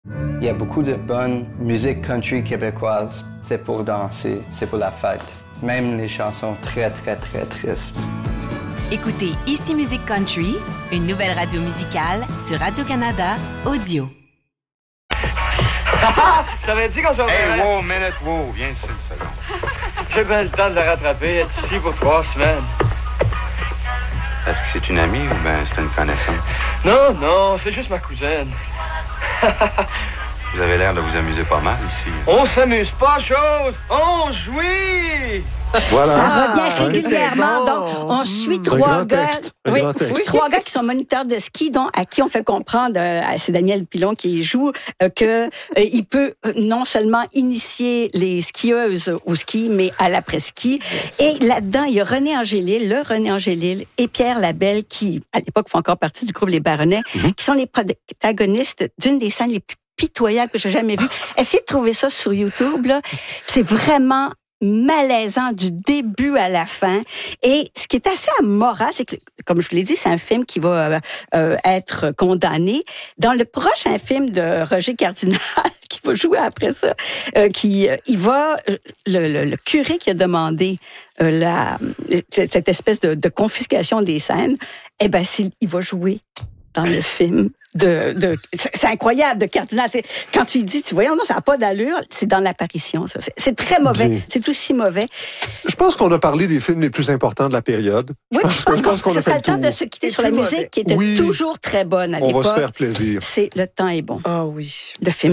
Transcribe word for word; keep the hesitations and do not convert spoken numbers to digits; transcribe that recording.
Il y a beaucoup de bonne musique country québécoise. C'est pour danser, c'est pour la fête. Même les chansons très, très, très tristes. Écoutez Ici Musique Country, une nouvelle radio musicale sur Radio-Canada Audio. Je t'avais dit qu'on se reverrait. Hey, wow, minute, wow, viens ici une seconde. J'ai bien le temps de la rattraper, être ici pour trois semaines. Est-ce que c'est une amie ou bien c'est une connaissance? Non, non, c'est juste ma cousine. Vous avez l'air de vous amuser pas mal ici. On s'amuse pas, chose, on jouit! Voilà. Ça revient Ah, régulièrement. bon. Donc, on suit Un trois grand gars. texte. Un Oui, grand texte. oui, trois gars qui sont moniteurs de ski, dont à qui on fait comprendre, euh, c'est Daniel Pilon qui y joue, euh, que euh, il peut euh, non seulement initier les skieuses au ski, mais à l'après-ski. Et là-dedans, il y a René Angélil, le René Angélil et Pierre Labelle, qui, à l'époque, font encore partie du groupe Les Baronnets, Mm-hmm. qui sont les protagonistes d'une des scènes les plus pitoyables que j'ai jamais vues. Essayez de trouver ça sur YouTube, là. C'est vraiment malaisant du début à la fin. Et ce qui est assez amoral, c'est que, comme je vous l'ai dit, c'est un film qui va euh, euh, être condamné. Dans le prochain film de Roger Cardinal, qui va jouer après ça, euh, qui, euh, il va, le, le, le curé qui a demandé euh, la, cette espèce de, de confiscation des scènes, eh ben, c'est, il va jouer dans le film de, de c'est, c'est incroyable de Cardinal. C'est, quand tu lui dis, tu vois, non, ça n'a pas d'allure, c'est dans l'apparition, ça. C'est, c'est très mauvais. Bien. C'est aussi mauvais. Je pense qu'on a parlé des films les plus importants de la période. Oui, je puis je pense, je pense qu'on qu'on a ce serait fait le le temps de tour. se quitter C'est sur la plus musique mauvais. qui était Oui. toujours très bonne à On l'époque. va se faire plaisir. C'est Le temps est bon. Ah oui. Le film